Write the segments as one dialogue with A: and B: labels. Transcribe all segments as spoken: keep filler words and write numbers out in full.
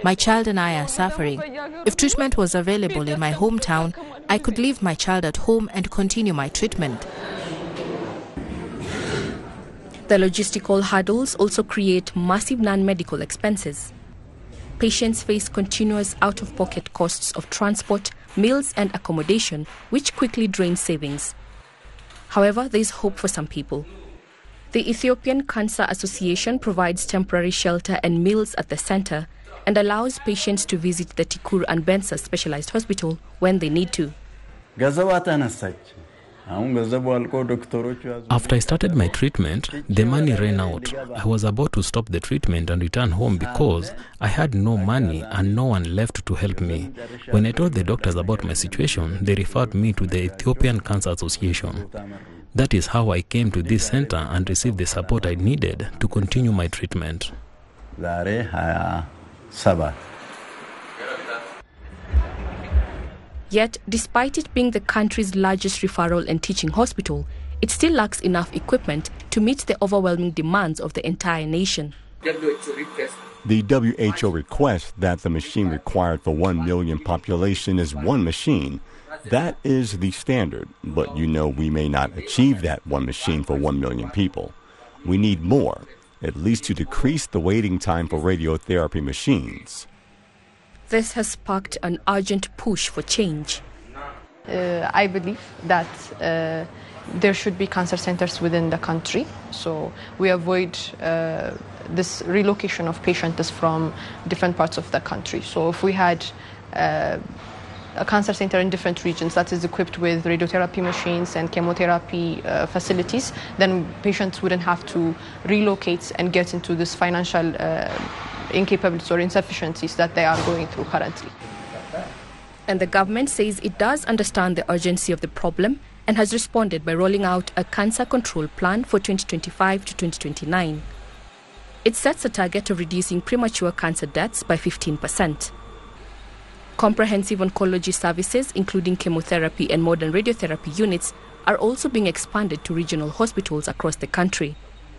A: My child and I are suffering. If treatment was available in my hometown, I could leave my child at home and continue my treatment.
B: The logistical hurdles also create massive non-medical expenses. Patients face continuous out-of-pocket costs of transport, meals and accommodation, which quickly drain savings. However, there is hope for some people. The Ethiopian Cancer Association provides temporary shelter and meals at the center and allows patients to visit the Tikur and Bensa Specialized Hospital when they need to.
C: After I started my treatment, the money ran out. I was about to stop the treatment and return home because I had no money and no one left to help me. When I told the doctors about my situation, they referred me to the Ethiopian Cancer Association. That is how I came to this center and received the support I needed to continue my treatment.
B: Yet, despite it being the country's largest referral and teaching hospital, it still lacks enough equipment to meet the overwhelming demands of the entire nation.
D: The W H O requests that the machine required for one million population is one machine. That is the standard, but you know we may not achieve that one machine for one million people. We need more, at least to decrease the waiting time for radiotherapy machines.
B: This has sparked an urgent push for change.
E: Uh, I believe that uh, there should be cancer centers within the country, so we avoid uh, this relocation of patients from different parts of the country. So if we had uh, a cancer center in different regions that is equipped with radiotherapy machines and chemotherapy uh, facilities, then patients wouldn't have to relocate and get into this financial uh, incapabilities or insufficiencies that they are going through currently.
B: And the government says it does understand the urgency of the problem and has responded by rolling out a cancer control plan for twenty twenty-five to twenty twenty-nine. It sets a target of reducing premature cancer deaths by fifteen percent. Comprehensive oncology services, including chemotherapy and modern radiotherapy units, are also being expanded to regional hospitals across the country.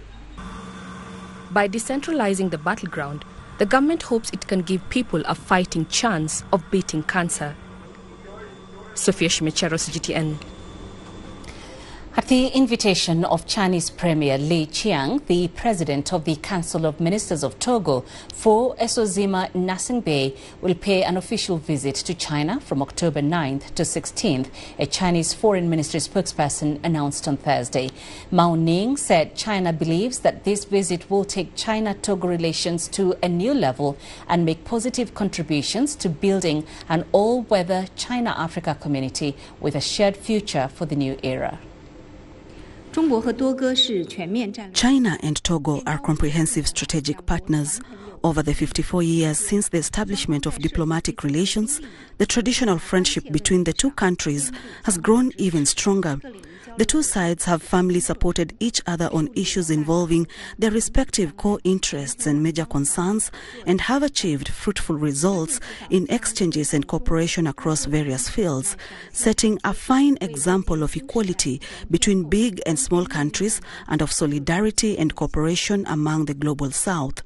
B: By decentralizing the battleground, the government hopes it can give people a fighting chance of beating cancer. Sophia Shimechero, C G T N.
F: At the invitation of Chinese Premier Li Qiang, the President of the Council of Ministers of Togo, Fo Esozima Gnassingbé, will pay an official visit to China from October ninth to sixteenth, a Chinese Foreign Ministry spokesperson announced on Thursday. Mao Ning said China believes that this visit will take China-Togo relations to a new level and make positive contributions to building an all-weather China-Africa community with a shared future for the new era.
G: China and Togo are comprehensive strategic partners. Over the fifty-four years since the establishment of diplomatic relations, the traditional friendship between the two countries has grown even stronger. The two sides have firmly supported each other on issues involving their respective core interests and major concerns, and have achieved fruitful results in exchanges and cooperation across various fields, setting a fine example of equality between big and small countries and of solidarity and cooperation among the global South.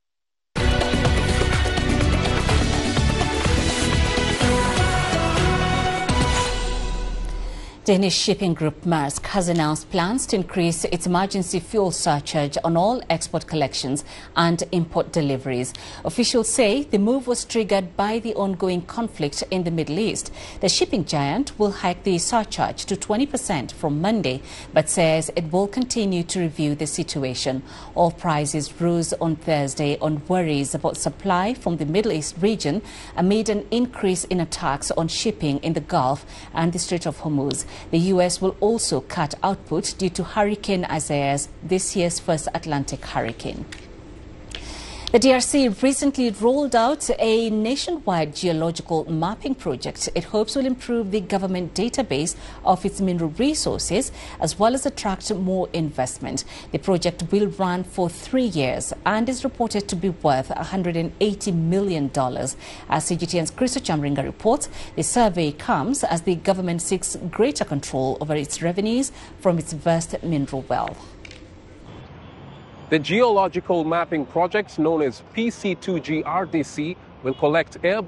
F: Danish shipping group Maersk has announced plans to increase its emergency fuel surcharge on all export collections and import deliveries. Officials say the move was triggered by the ongoing conflict in the Middle East. The shipping giant will hike the surcharge to twenty percent from Monday, but says it will continue to review the situation. Oil prices rose on Thursday on worries about supply from the Middle East region amid an increase in attacks on shipping in the Gulf and the Strait of Hormuz. The U S will also cut output due to Hurricane Isaias, this year's first Atlantic hurricane. The D R C recently rolled out a nationwide geological mapping project it hopes will improve the government database of its mineral resources as well as attract more investment. The project will run for three years and is reported to be worth one hundred eighty million dollars. As C G T N's Christo Chamringa reports, the survey comes as the government seeks greater control over its revenues from its vast mineral wealth.
H: The geological mapping project, known as P C two G R D C, will collect airborne